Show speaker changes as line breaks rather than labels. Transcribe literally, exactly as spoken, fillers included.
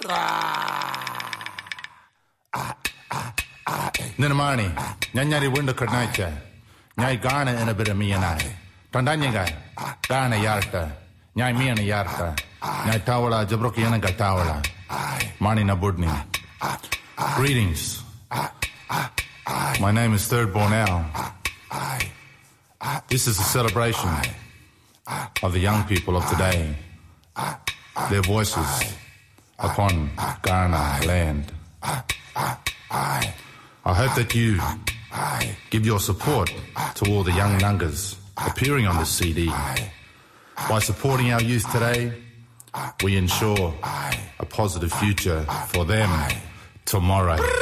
Ninamani, Nanyari window Karnacha, Nyai Garna and a bit of me and I. Tandanya, Garna Yarta, Nyai me and Yarta, Nyai Tawala, Jabrokiana Gatawala, Mani Nabudni. Greetings. My name is Third Born Owl. This is a celebration of the young people of today, their voices upon Kaurna land. I hope that you give your support to all the young Nungas appearing on this C D. By supporting our youth today, we ensure a positive future for them tomorrow.